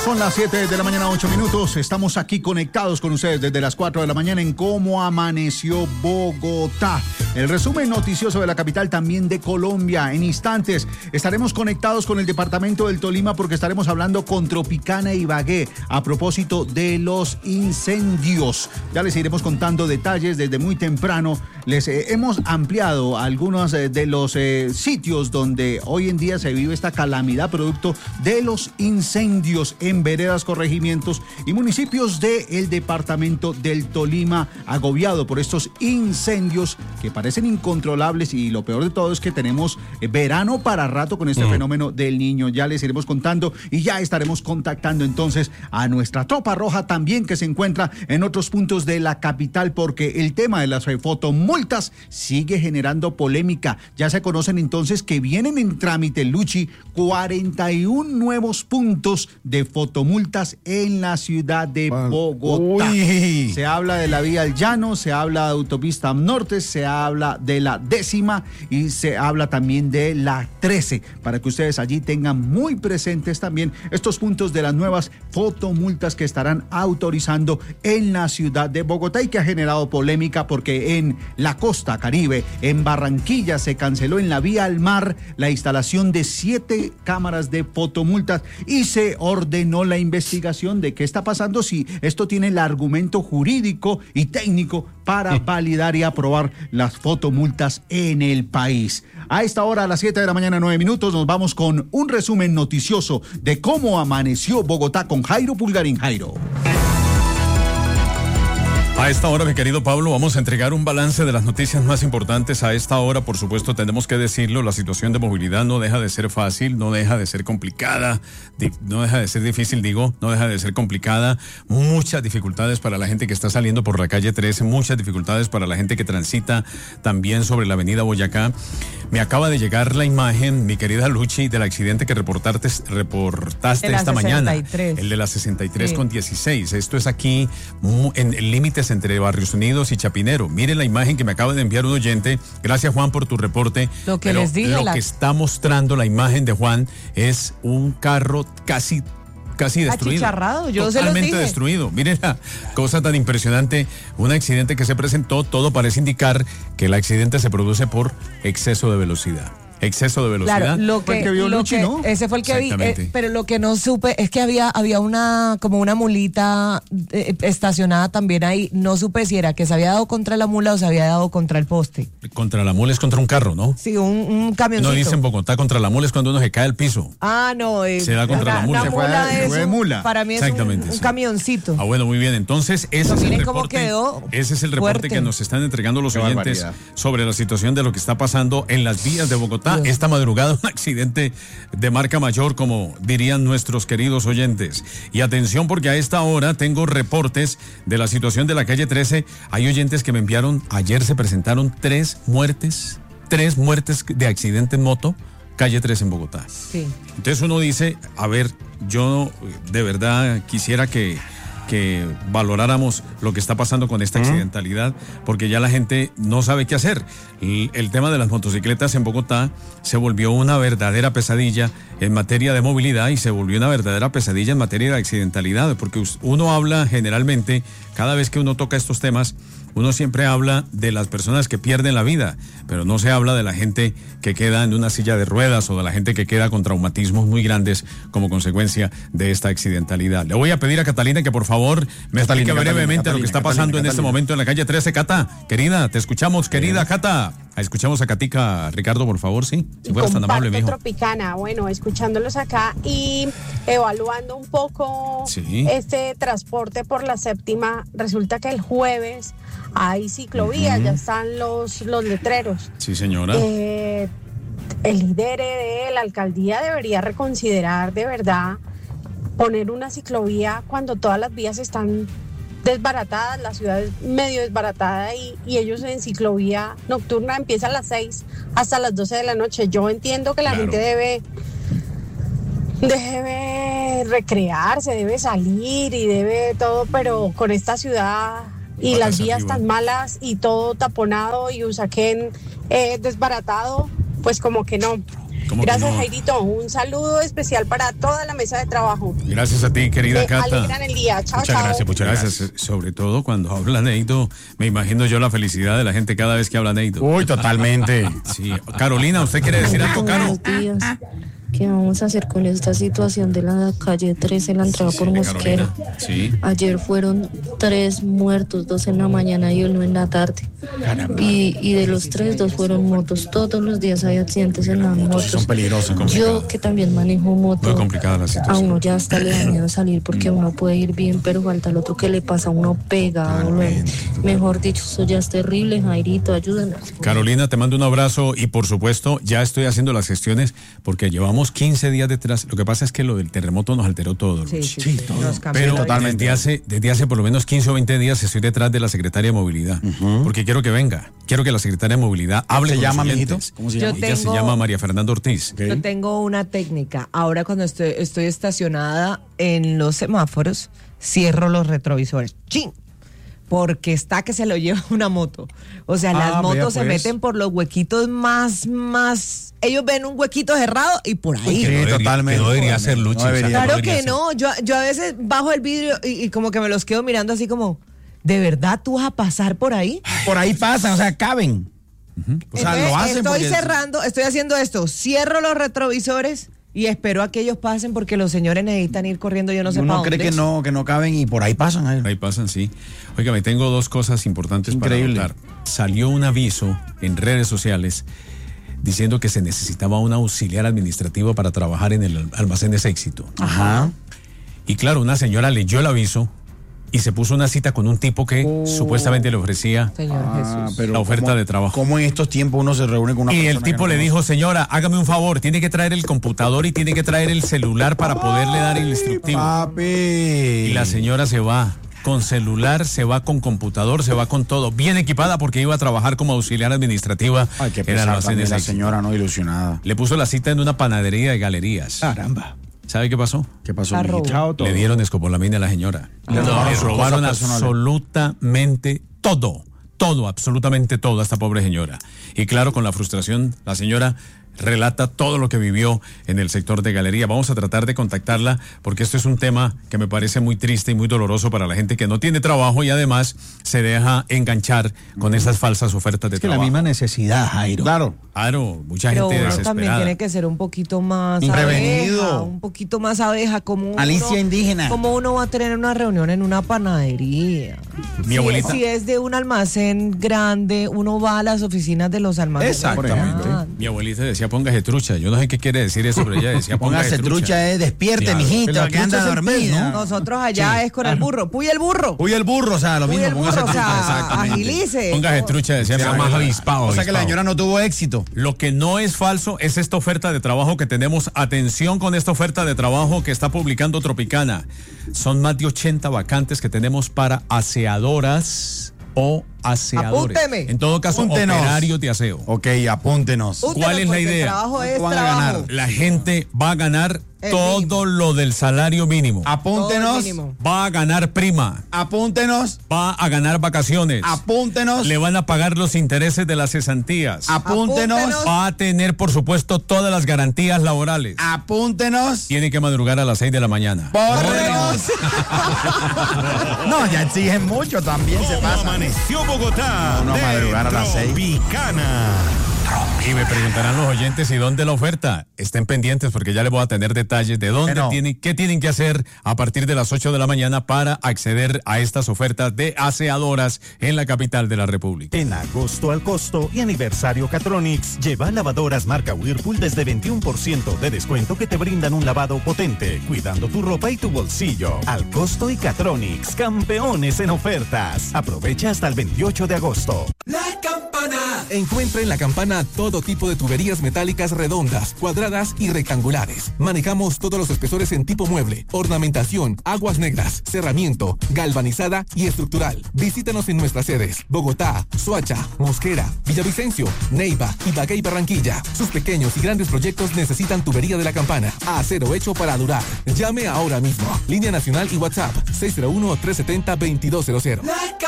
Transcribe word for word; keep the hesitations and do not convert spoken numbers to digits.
Son las siete de la mañana, ocho minutos. Estamos aquí conectados con ustedes desde las cuatro de la mañana en Cómo Amaneció Bogotá. El resumen noticioso de la capital, también de Colombia. En instantes estaremos conectados con el departamento del Tolima porque estaremos hablando con Tropicana y Ibagué a propósito de los incendios. Ya les iremos contando detalles desde muy temprano. Les eh, hemos ampliado algunos eh, de los eh, sitios donde hoy en día se vive esta calamidad producto de los incendios en veredas, corregimientos y municipios del departamento del Tolima, agobiado por estos incendios que parecen incontrolables, y lo peor de todo es que tenemos verano para rato con este mm. fenómeno del Niño. Ya les iremos contando y ya estaremos contactando entonces a nuestra tropa roja también, que se encuentra en otros puntos de la capital, porque el tema de las fotomultas sigue generando polémica. Ya se conocen entonces que vienen en trámite, Luchi, cuarenta y uno nuevos puntos de fotomultas en la ciudad de Bogotá. Uy. Se habla de la vía al llano, se habla de autopista norte, se habla de la décima y se habla también de la trece, para que ustedes allí tengan muy presentes también estos puntos de las nuevas fotomultas que estarán autorizando en la ciudad de Bogotá, y que ha generado polémica porque en la costa Caribe, en Barranquilla, se canceló en la vía al mar la instalación de siete cámaras de fotomultas y se ordenó la investigación de qué está pasando, si esto tiene el argumento jurídico y técnico para sí. validar y aprobar las fotomultas en el país. A esta hora, a las siete de la mañana, nueve minutos, nos vamos con un resumen noticioso de cómo amaneció Bogotá con Jairo Pulgarín. Jairo. A esta hora, mi querido Pablo, vamos a entregar un balance de las noticias más importantes. A esta hora, por supuesto, tenemos que decirlo, la situación de movilidad no deja de ser fácil, no deja de ser complicada, no deja de ser difícil, digo, no deja de ser complicada. Muchas dificultades para la gente que está saliendo por la calle trece, muchas dificultades para la gente que transita también sobre la avenida Boyacá. Me acaba de llegar la imagen, mi querida Luchi, del accidente que reportaste, reportaste esta mañana. El de la sesenta y tres sí. con dieciséis. Esto es aquí en límites entre Barrios Unidos y Chapinero. Mire la imagen que me acaba de enviar un oyente. Gracias, Juan, por tu reporte. Lo que Pero les dije. Lo la... que está mostrando la imagen de Juan es un carro casi casi destruido. Achicharrado, yo Totalmente se los dije. destruido. Miren la cosa tan impresionante. Un accidente que se presentó, todo parece indicar que el accidente se produce por exceso de velocidad. Exceso de velocidad. Claro, lo que, que vio lo Luchi, que, ¿no? Ese fue el que vi, eh, pero lo que no supe es que había había una como una mulita eh, estacionada también ahí. No supe si era que se había dado contra la mula o se había dado contra el poste. Contra la mula es contra un carro, ¿no? Sí, un, un camioncito. No dicen en Bogotá, contra la mula es cuando uno se cae al piso. Ah, no. Eh, se da contra la, la mula. La mula se fue, es fue de mula. Para mí es un, un sí. camioncito. Ah, bueno, muy bien. Entonces, ese Pero es el miren cómo reporte. quedó Ese es el reporte fuerte. que nos están entregando los Qué oyentes barbaridad. sobre la situación de lo que está pasando en las vías de Bogotá. Dios. Esta madrugada, un accidente de marca mayor, como dirían nuestros queridos oyentes. Y atención, porque a esta hora tengo reportes de la situación de la calle trece. Hay oyentes que me enviaron, ayer se presentaron tres muertes, tres muertes de accidente en moto, calle trece en Bogotá. Sí. Entonces uno dice, a ver, yo de verdad quisiera que que valoráramos lo que está pasando con esta accidentalidad, porque ya la gente no sabe qué hacer. El, el tema de las motocicletas en Bogotá se volvió una verdadera pesadilla en materia de movilidad y se volvió una verdadera pesadilla en materia de accidentalidad, porque uno habla generalmente, cada vez que uno toca estos temas, uno siempre habla de las personas que pierden la vida, pero no se habla de la gente que queda en una silla de ruedas o de la gente que queda con traumatismos muy grandes como consecuencia de esta accidentalidad. Le voy a pedir a Catalina que por favor me explique brevemente Catalina, lo que está Catalina, pasando Catalina. en este momento en la calle trece. Cata, querida, te escuchamos, querida Cata. Escuchamos a Catica. Ricardo, por favor, sí. Si fueras tan amable, mijo. Tropicana, bueno, escuchándolos acá y evaluando un poco sí. este transporte por la séptima. Resulta que el jueves hay ciclovías, uh-huh. ya están los, los letreros. Sí, señora. Eh, el líder de la alcaldía debería reconsiderar de verdad poner una ciclovía cuando todas las vías están desbaratadas, la ciudad es medio desbaratada y, y ellos en ciclovía nocturna empieza a las seis hasta las doce de la noche. Yo entiendo que la claro. gente debe debe recrearse, debe salir y debe todo, pero con esta ciudad y las vías tan malas y todo taponado y Usaquén eh, desbaratado, pues como que no. Gracias, no? Jairito. Un saludo especial para toda la mesa de trabajo. Gracias a ti, querida Me Cata. alegran el día. Chao, Muchas chao. gracias, muchas gracias. Sobre todo cuando habla Neido, me imagino yo la felicidad de la gente cada vez que habla Neido. Uy, totalmente. Sí. Carolina, ¿usted quiere decir algo, Caro? Buenos días. ¿Qué vamos a hacer con esta situación de la calle trece, la entrada por Mosquera? Carolina. Sí. Ayer fueron tres muertos, dos en la mañana y uno en la tarde. Y, y de los tres, dos fueron motos. Todos los días hay accidentes en las motos. Son peligrosos. Yo que también manejo moto, Muy complicada la a situación. uno ya hasta le da miedo salir porque uno puede ir bien, pero falta el otro que le pasa, uno pega. O lo- mejor dicho, eso ya es terrible. Jairito, ayúdanos. Carolina, te mando un abrazo y por supuesto ya estoy haciendo las gestiones porque llevamos quince días detrás. Lo que pasa es que lo del terremoto nos alteró todo. Sí, Luchi. sí, sí, nos cambió Pero la vida. totalmente. desde hace, desde hace por lo menos quince o veinte días estoy detrás de la secretaria de Movilidad. Porque quiero que venga. Quiero que la secretaria de Movilidad hable ¿Se con llama, los mijito? oyentes. ¿Cómo se Yo llama? Ella se tengo- llama María Fernanda Ortiz. Ok. Yo tengo una técnica. Ahora cuando estoy, estoy estacionada en los semáforos, cierro los retrovisores. ¡Chin! Porque está que se lo lleva una moto. O sea, Ah, las vea, motos se pues. meten por los huequitos más, más... Ellos ven un huequito cerrado y por ahí. Sí, no debería- totalmente. que no debería ser, Luchi, No debería. o sea, Claro debería que ser. no. Yo, yo a veces bajo el vidrio y, y como que me los quedo mirando así como, ¿de verdad tú vas a pasar por ahí? Por ahí pasan, o sea, caben. O sea, Entonces, lo hacen estoy porque- cerrando, estoy haciendo esto, cierro los retrovisores y espero a que ellos pasen porque los señores necesitan ir corriendo, yo no sé Uno para cree dónde. que no, que no caben y por ahí pasan. Ahí. Ahí pasan, sí. Oiga, me tengo dos cosas importantes Increíble. para notar. Salió un aviso en redes sociales diciendo que se necesitaba un auxiliar administrativo para trabajar en el Almacenes Éxito. Ajá. Y claro, una señora leyó el aviso y se puso una cita con un tipo que Oh. supuestamente le ofrecía. Señor Ah, Jesús. pero La oferta ¿cómo- de trabajo. ¿Cómo en estos tiempos uno se reúne con una Y persona el que tipo no le conoce? dijo, señora, hágame un favor, tiene que traer el computador y tiene que traer el celular para poderle dar el instructivo. Papi. Y la señora se va con celular, se va con computador, se va con todo, bien equipada porque iba a trabajar como auxiliar administrativa Ay, qué en pesar Almacenes también la Éxito. señora, no ilusionada. Le puso la cita en una panadería de galerías. Caramba. ¿Sabe qué pasó? ¿Qué pasó, La mijito? robó. Le dieron escopolamina a la señora. Le robaron Le sus robaron cosas personales. absolutamente todo. Todo, absolutamente todo a esta pobre señora. Y claro, con la frustración, la señora relata todo lo que vivió en el sector de galería. Vamos a tratar de contactarla porque esto es un tema que me parece muy triste y muy doloroso para la gente que no tiene trabajo y además se deja enganchar con esas falsas ofertas de Es que la trabajo. misma necesidad, Jairo. Claro. Claro, mucha Pero gente uno también desesperada. tiene que ser un poquito más Prevenido. abeja, un poquito más abeja, como uno, Alicia indígena. como uno va a tener una reunión en una panadería. Mi si, abuelita- si es de un almacén grande, uno va a las oficinas de los almacenes. Exactamente. grandes. Mi abuelita decía, póngase trucha. Yo no sé qué quiere decir eso, pero ella decía, póngase, Póngase trucha, eh, despierte, Claro. mijito, La que anda trucha es el dormido. pez, ¿no? Nosotros allá es con el burro. ¡Puy el burro! Uy, el burro, o sea, lo ¡Puy mismo, el póngase burro! O trucha, sea, exactamente. agilice. Póngase trucha, decía mi Sea abuela. más avispado. O sea que la avispado. señora no tuvo éxito. Lo que no es falso es esta oferta de trabajo que tenemos. Atención con esta oferta de trabajo que está publicando Tropicana. Son más de ochenta vacantes que tenemos para aseadoras o aseadores. Apúnteme. En todo caso, Apúntenos. operarios de aseo. Ok, apúntenos. Útelo, ¿Cuál es la porque el idea? trabajo es ¿Cuánto van a trabajo. ganar? La gente va a ganar El todo mínimo. lo del salario mínimo. Todo el Apúntenos. mínimo. Va a ganar prima. Apúntenos. Va a ganar vacaciones. Apúntenos. Le van a pagar los intereses de las cesantías. Apúntenos. Apúntenos. Va a tener, por supuesto, todas las garantías laborales. Apúntenos. Tiene que madrugar a las seis de la mañana. Bórrenos. No, ya exigen mucho también, se ¿Cómo pasa. amaneció Bogotá? No, de madrugar a las seis. Tropicana. Y me preguntarán los oyentes, ¿y dónde la oferta? Estén pendientes porque ya les voy a tener detalles de dónde Bueno. tienen, qué tienen que hacer a partir de las ocho de la mañana para acceder a estas ofertas de aseadoras en la capital de la República. En agosto al costo y aniversario Catronics, lleva lavadoras marca Whirlpool desde veintiuno por ciento de descuento que te brindan un lavado potente, cuidando tu ropa y tu bolsillo. Al costo y Catronics, campeones en ofertas. Aprovecha hasta el veintiocho de agosto. La Campana. Encuentra en La Campana todo tipo de tuberías metálicas redondas, cuadradas y rectangulares. Manejamos todos los espesores en tipo mueble, ornamentación, aguas negras, cerramiento, galvanizada y estructural. Visítanos en nuestras sedes: Bogotá, Soacha, Mosquera, Villavicencio, Neiva, Ibagué y Barranquilla. Sus pequeños y grandes proyectos necesitan tubería de La Campana. Acero hecho para durar. Llame ahora mismo. Línea nacional y WhatsApp seis cero uno, tres siete cero, dos dos cero cero.